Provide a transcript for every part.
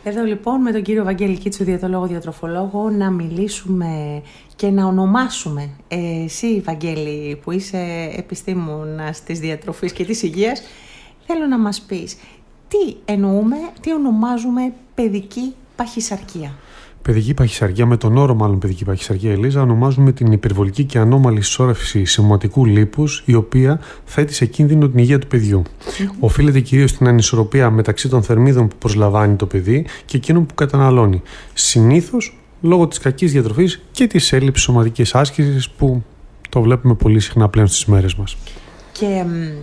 Εδώ λοιπόν με τον κύριο Βαγγέλη Κίτσου, διαιτολόγο διατροφολόγο, να μιλήσουμε και να ονομάσουμε. Εσύ, Βαγγέλη, που είσαι επιστήμονας της διατροφής και της υγείας, θέλω να μας πεις τι εννοούμε, τι ονομάζουμε παιδική παχυσαρκία. Παιδική παχυσαρκία, με τον όρο μάλλον παιδική παχυσαρκία, Ελίζα, ονομάζουμε την υπερβολική και ανώμαλη συσσόρευση σωματικού λίπους, η οποία θέτει σε κίνδυνο την υγεία του παιδιού. Οφείλεται κυρίως στην ανισορροπία μεταξύ των θερμίδων που προσλαμβάνει το παιδί και εκείνων που καταναλώνει. Συνήθως λόγω της κακής διατροφής και της έλλειψης σωματικής άσκησης, που το βλέπουμε πολύ συχνά πλέον στις μέρες μας. Και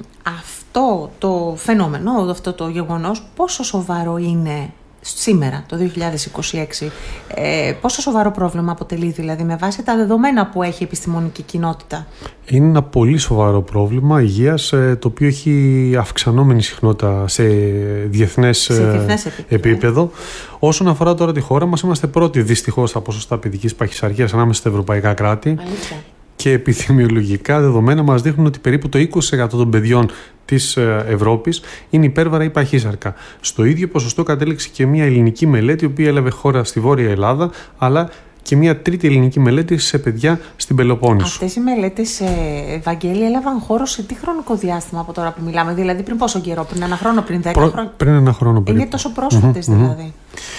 αυτό το φαινόμενο, αυτό το γεγονός, πόσο σοβαρό είναι σήμερα, το 2026, πόσο σοβαρό πρόβλημα αποτελεί, δηλαδή, με βάση τα δεδομένα που έχει η επιστημονική κοινότητα? Είναι ένα πολύ σοβαρό πρόβλημα υγείας, το οποίο έχει αυξανόμενη συχνότητα σε διεθνές επίπεδο. Όσον αφορά τώρα τη χώρα μας, είμαστε πρώτοι δυστυχώς στα ποσοστά παιδικής παχυσαρκίας ανάμεσα στα ευρωπαϊκά κράτη. Αλήθεια. Και επιδημιολογικά δεδομένα μας δείχνουν ότι περίπου το 20% των παιδιών της Ευρώπης είναι υπέρβαρα ή παχύσαρκα. Στο ίδιο ποσοστό κατέληξε και μια ελληνική μελέτη, η οποία έλαβε χώρα στη Βόρεια Ελλάδα, αλλά και μια τρίτη ελληνική μελέτη σε παιδιά στην Πελοπόννησο. Αυτές οι μελέτες, Βαγγέλη, έλαβαν χώρο σε τι χρονικό διάστημα από τώρα που μιλάμε? Δηλαδή πριν πόσο καιρό, πριν ένα χρόνο, πριν 10 χρόνια? Πριν ένα χρόνο περίπου. Είναι τόσο πρόσφατες δηλαδή.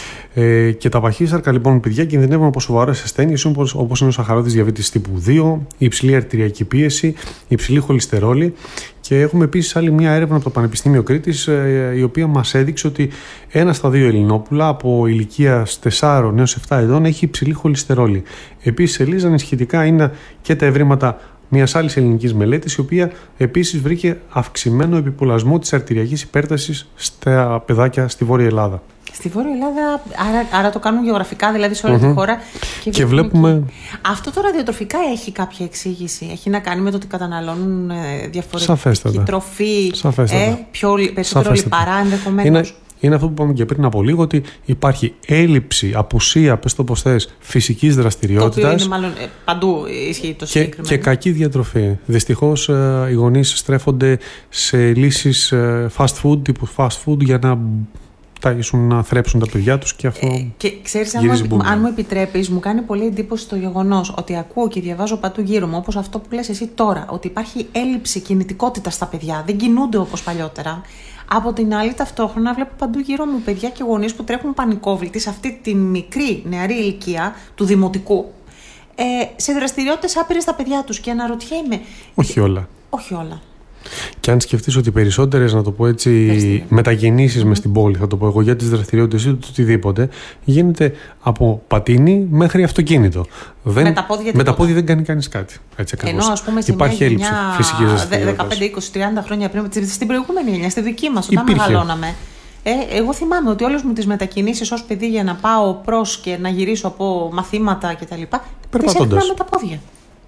Και τα παχύσαρκα λοιπόν παιδιά κινδυνεύουν από σοβαρές ασθένειες όπως είναι ο σαχαρώδης διαβήτης τύπου 2, η υψηλή αρτηριακή πίεση, η υψηλή χολυστερόλη. Και έχουμε επίσης άλλη μια έρευνα από το Πανεπιστήμιο Κρήτης, η οποία μας έδειξε ότι 1 στα 2 Ελληνόπουλα από ηλικία 4 έως 7 ετών έχει υψηλή χολυστερόλη. Επίσης, Ελίζα, ανησυχητικά είναι και τα ευρήματα μιας άλλης ελληνικής μελέτης, η οποία επίσης βρήκε αυξημένο επιπολασμό της αρτηριακής υπέρτασης στα παιδάκια στη Βόρεια Ελλάδα. Στη Βόρεια Ελλάδα, άρα το κάνουν γεωγραφικά, δηλαδή σε όλη τη χώρα. Και βλέπουμε. Αυτό τώρα διατροφικά έχει κάποια εξήγηση? Έχει να κάνει με το ότι καταναλώνουν διαφορετική τροφή, περισσότερο λιπαρά ενδεχομένως? Είναι αυτό που είπαμε και πριν από λίγο, ότι υπάρχει έλλειψη, απουσία, πες το πως θες, φυσικής δραστηριότητας. Το οποίο είναι μάλλον παντού ισχύει το συγκεκριμένο. Και κακή διατροφή. Δυστυχώς οι γονείς στρέφονται σε λύσεις fast food, τύπου fast food, για να θρέψουν τα παιδιά τους, και αυτό και ξέρεις, αν μου επιτρέπεις, μου κάνει πολύ εντύπωση το γεγονός ότι ακούω και διαβάζω παντού γύρω μου, όπως αυτό που λες εσύ τώρα, ότι υπάρχει έλλειψη κινητικότητας στα παιδιά, δεν κινούνται όπως παλιότερα. Από την άλλη, ταυτόχρονα βλέπω παντού γύρω μου παιδιά και γονείς που τρέχουν πανικόβλητοι σε αυτή τη μικρή νεαρή ηλικία του δημοτικού, σε δραστηριότητες άπειρες στα παιδιά τους, και αναρωτιέμαι. Όχι όλα. Και αν σκεφτείς ότι περισσότερες, να το πω έτσι, μετακινήσεις μες στην πόλη, θα το πω εγώ, για τις δραστηριότητες ή το οτιδήποτε, γίνεται από πατίνι μέχρι αυτοκίνητο. Με τα πόδια δεν κάνει κανείς κάτι. Ενώ, ας πούμε, σε υπάρχει μια έλλειψη φυσικής δραστηριότητας. 15, 20, 30 χρόνια πριν, στην προηγούμενη γενιά, στη δική μας, όταν μεγαλώναμε, εγώ θυμάμαι ότι όλες μου τις μετακινήσεις ως παιδί για να πάω προς και να γυρίσω από μαθήματα κτλ. Τις έκανα με τα πόδια.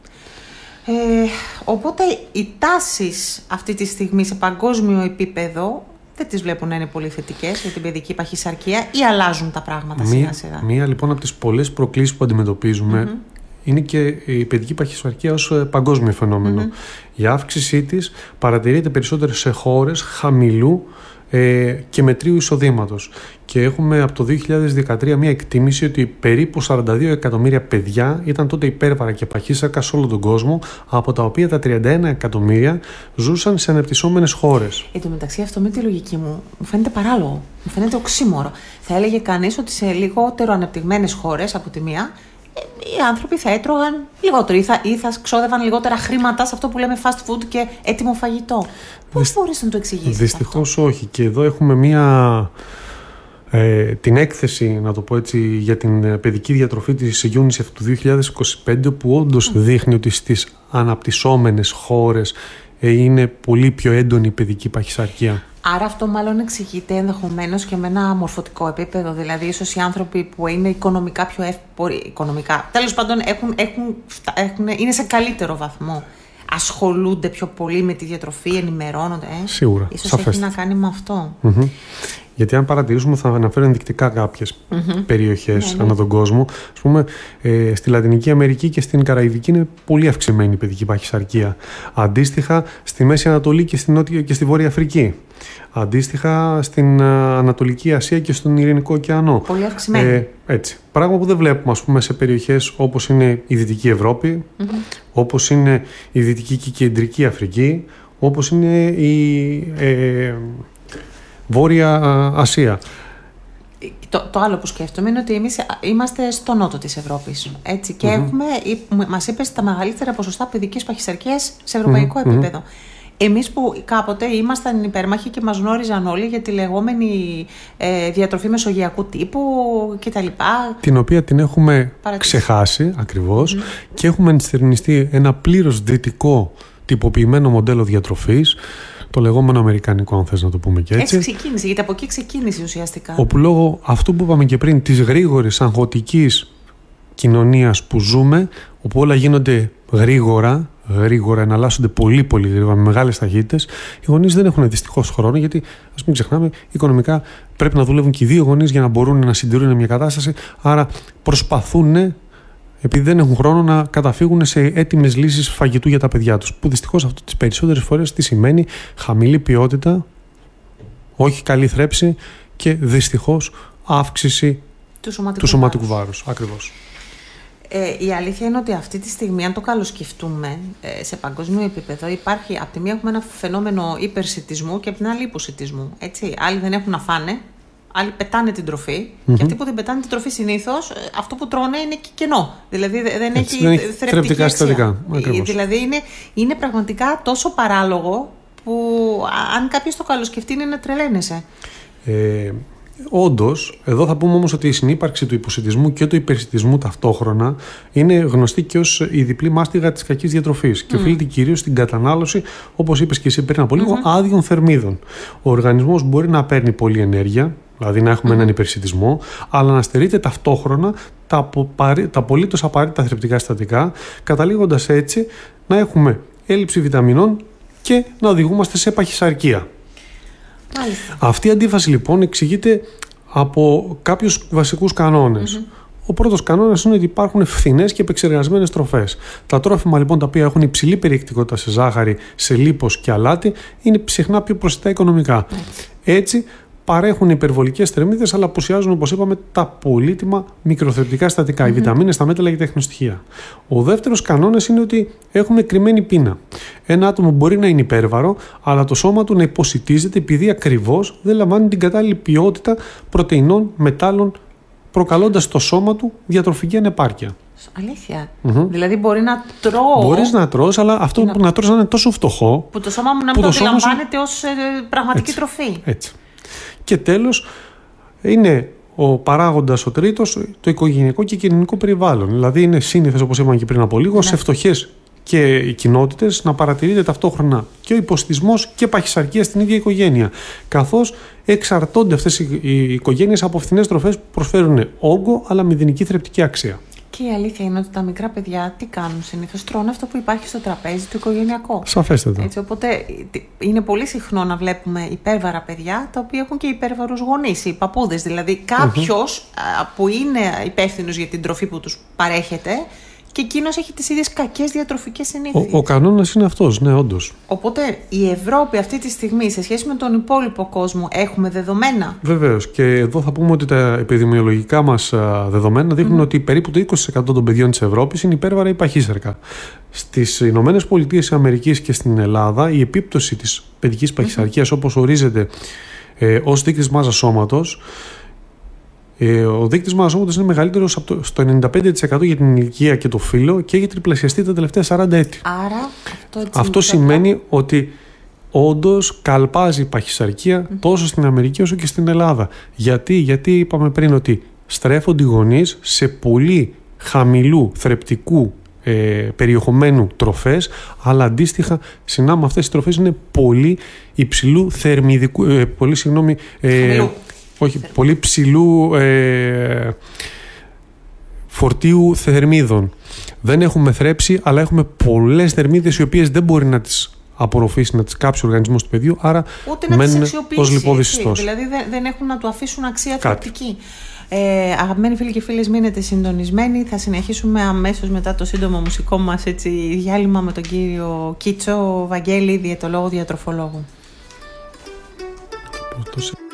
Οπότε οι τάσεις αυτή τη στιγμή σε παγκόσμιο επίπεδο δεν τις βλέπουν να είναι πολύ θετικές για την παιδική παχυσαρκία, ή αλλάζουν τα πράγματα σιγά σιγά? Μία λοιπόν από τις πολλές προκλήσεις που αντιμετωπίζουμε είναι και η παιδική παχυσαρκία ως παγκόσμιο φαινόμενο. Η αύξησή της παρατηρείται περισσότερο σε χώρες χαμηλού και μετρίου εισοδήματος. Και έχουμε από το 2013 μια εκτίμηση ότι περίπου 42 εκατομμύρια παιδιά ήταν τότε υπέρβαρα και παχύσαρκα σε όλο τον κόσμο, από τα οποία τα 31 εκατομμύρια ζούσαν σε ανεπτυσσόμενες χώρες. Εν τω μεταξύ, αυτό με τη λογική μου φαίνεται παράλογο, μου φαίνεται οξύμορο. Θα έλεγε κανείς ότι σε λιγότερο ανεπτυγμένες χώρες από τη μία, οι άνθρωποι θα έτρωγαν λιγότερο ή θα ξόδευαν λιγότερα χρήματα σε αυτό που λέμε fast food και έτοιμο φαγητό. Πώς μπορείς να το εξηγήσεις? Δυστυχώς όχι. Και εδώ έχουμε την έκθεση, να το πω έτσι, για την παιδική διατροφή της UNICEF του 2025, που όντως δείχνει ότι στις αναπτυσσόμενες χώρες είναι πολύ πιο έντονη η παιδική παχυσαρκία. Άρα αυτό μάλλον εξηγείται ενδεχομένως και με ένα μορφωτικό επίπεδο. Δηλαδή, ίσως οι άνθρωποι που είναι οικονομικά πιο εύποροι, τέλος πάντων είναι σε καλύτερο βαθμό, ασχολούνται πιο πολύ με τη διατροφή, ενημερώνονται. Σίγουρα. Ίσως έχει να κάνει με αυτό. Γιατί αν παρατηρήσουμε, θα αναφέρω ενδεικτικά κάποιες περιοχές ανά τον κόσμο. Ας πούμε, στη Λατινική Αμερική και στην Καραϊβική είναι πολύ αυξημένη η παιδική παχυσαρκία. Αντίστοιχα, στη Μέση Ανατολή και στη Βόρεια Αφρική. Αντίστοιχα στην Ανατολική Ασία και στον Ειρηνικό ωκεανό. Πολύ αυξημένη. Έτσι. Πράγμα που δεν βλέπουμε, ας πούμε, σε περιοχές όπως είναι η Δυτική Ευρώπη, όπως είναι η Δυτική και η Κεντρική Αφρική, όπως είναι η Βόρεια Ασία. Το άλλο που σκέφτομαι είναι ότι εμείς είμαστε στο νότο της Ευρώπης. Έτσι, και μας είπες τα μεγαλύτερα ποσοστά παιδικής παχυσαρκίας σε ευρωπαϊκό επίπεδο. Εμείς που κάποτε ήμασταν υπέρμαχοι και μας γνώριζαν όλοι για τη λεγόμενη διατροφή μεσογειακού τύπου κτλ. Την οποία την έχουμε ξεχάσει ακριβώς και έχουμε ενστερνιστεί ένα πλήρως δυτικό τυποποιημένο μοντέλο διατροφής, το λεγόμενο αμερικανικό, αν θες να το πούμε και έτσι. Έτσι ξεκίνησε, γιατί από εκεί ξεκίνησε ουσιαστικά. Όπου λόγω αυτού που είπαμε και πριν, της γρήγορης αγχωτικής κοινωνίας που ζούμε, όπου όλα γίνονται γρήγορα, εναλλάσσονται πολύ γρήγορα, με μεγάλες ταχύτητες, οι γονείς δεν έχουν δυστυχώς χρόνο, γιατί ας μην ξεχνάμε, οικονομικά πρέπει να δουλεύουν και οι δύο γονείς για να μπορούν να συντηρούν μια κατάσταση. Άρα προσπαθούν, επειδή δεν έχουν χρόνο, να καταφύγουν σε έτοιμες λύσεις φαγητού για τα παιδιά τους. Που δυστυχώς αυτό τις περισσότερες φορές τι σημαίνει? Χαμηλή ποιότητα, όχι καλή θρέψη και δυστυχώς αύξηση του σωματικού βάρους. Ακριβώς. Η αλήθεια είναι ότι αυτή τη στιγμή, αν το καλοσκεφτούμε σε παγκόσμιο επίπεδο, υπάρχει από τη μία έχουμε ένα φαινόμενο υπερσιτισμού και από την άλλη υποσιτισμού. Έτσι. Άλλοι δεν έχουν να φάνε, άλλοι πετάνε την τροφή και αυτοί που δεν πετάνε την τροφή συνήθως αυτό που τρώνε είναι και κενό. Δηλαδή δεν έχει θρεπτικά αξία. Δηλαδή είναι πραγματικά τόσο παράλογο που αν κάποιος το καλοσκεφτεί είναι να τρελαίνεσαι. Όντως, εδώ θα πούμε όμως ότι η συνύπαρξη του υποσιτισμού και του υπερσιτισμού ταυτόχρονα είναι γνωστή και ως η διπλή μάστιγα της κακής διατροφής και οφείλεται κυρίως στην κατανάλωση, όπως είπες και εσύ πριν από λίγο, άδειων θερμίδων. Ο οργανισμός μπορεί να παίρνει πολλή ενέργεια, δηλαδή να έχουμε έναν υπερσιτισμό, αλλά να στερείται ταυτόχρονα τα απολύτως απαραίτητα θρεπτικά συστατικά, καταλήγοντας έτσι να έχουμε έλλειψη βιταμινών και να οδηγούμαστε σε παχυσαρκία. Αυτή η αντίφαση λοιπόν εξηγείται από κάποιους βασικούς κανόνες. Ο πρώτος κανόνας είναι ότι υπάρχουν φθηνές και επεξεργασμένες τροφές. Τα τρόφιμα λοιπόν τα οποία έχουν υψηλή περιεκτικότητα σε ζάχαρη, σε λίπος και αλάτι είναι συχνά πιο προσιτά οικονομικά. Έτσι παρέχουν υπερβολικές θερμίδες, αλλά απουσιάζουν, όπως είπαμε, τα πολύτιμα μικροθρεπτικά συστατικά, οι βιταμίνες, τα μέταλλα και τα ιχνοστοιχεία. Ο δεύτερος κανόνας είναι ότι έχουμε κρυμμένη πείνα. Ένα άτομο μπορεί να είναι υπέρβαρο, αλλά το σώμα του να υποσιτίζεται επειδή ακριβώς δεν λαμβάνει την κατάλληλη ποιότητα πρωτεϊνών, μετάλλων, προκαλώντας στο σώμα του διατροφική ανεπάρκεια. Αλήθεια. Δηλαδή μπορεί να τρώω. Μπορείς να τρως, αλλά αυτό που να τρως να είναι τόσο φτωχό που το σώμα μου να μην το αντιλαμβάνεται ως πραγματική τροφή. Έτσι. Και τέλος, είναι ο παράγοντας ο τρίτος, το οικογενειακό και κοινωνικό περιβάλλον. Δηλαδή, είναι σύνηθες, όπως είπαμε και πριν από λίγο, σε φτωχές και οι κοινότητες να παρατηρείται ταυτόχρονα και ο υποσιτισμός και παχυσαρκία στην ίδια οικογένεια. Καθώς εξαρτώνται αυτές οι οικογένειες από φθηνές τροφές που προσφέρουν όγκο αλλά μηδενική θρεπτική αξία. Και η αλήθεια είναι ότι τα μικρά παιδιά τι κάνουν συνήθως? Τρώνε αυτό που υπάρχει στο τραπέζι, το οικογενειακό. Σαφέστατα. Έτσι, οπότε είναι πολύ συχνό να βλέπουμε υπέρβαρα παιδιά τα οποία έχουν και υπέρβαρους γονείς, οι παππούδες. Δηλαδή κάποιος που είναι υπεύθυνος για την τροφή που τους παρέχεται και εκείνος έχει τις ίδιες κακές διατροφικές συνήθειες. Ο κανόνας είναι αυτός, ναι, όντως. Οπότε η Ευρώπη αυτή τη στιγμή σε σχέση με τον υπόλοιπο κόσμο έχουμε δεδομένα. Βεβαίως. Και εδώ θα πούμε ότι τα επιδημιολογικά μας δεδομένα δείχνουν ότι περίπου το 20% των παιδιών της Ευρώπης είναι υπέρβαρα ή παχύσαρκα. Στις Ηνωμένες Πολιτείες της Αμερικής και στην Ελλάδα η επίπτωση της παιδικής παχυσαρκίας όπως ορίζεται ως δείκτης μάζας σώματος, ο δείκτης μάζας σώματος είναι μεγαλύτερος στο 95% για την ηλικία και το φύλο και έχει τριπλασιαστεί τα τελευταία 40 έτη. Άρα αυτό σημαίνει ότι όντως καλπάζει η παχυσαρκία τόσο στην Αμερική όσο και στην Ελλάδα. Γιατί είπαμε πριν ότι στρέφονται οι γονείς σε πολύ χαμηλού θρεπτικού περιεχομένου τροφές, αλλά αντίστοιχα συχνά με αυτές οι τροφές είναι πολύ υψηλού θερμιδικού, πολύ ψηλού φορτίου θερμίδων. Δεν έχουμε θρέψη, αλλά έχουμε πολλές θερμίδες οι οποίες δεν μπορεί να τις απορροφήσει, να τις κάψει ο οργανισμός του παιδιού, άρα μένουν ως λιπόδης ιστός. Δηλαδή δεν έχουν να του αφήσουν αξία θρεπτική. Αγαπημένοι φίλοι και φίλες, μείνετε συντονισμένοι. Θα συνεχίσουμε αμέσως μετά το σύντομο μουσικό μας διάλειμμα με τον κύριο Κίτσο Βαγγέλη, διαιτολόγο, διατροφολόγο. το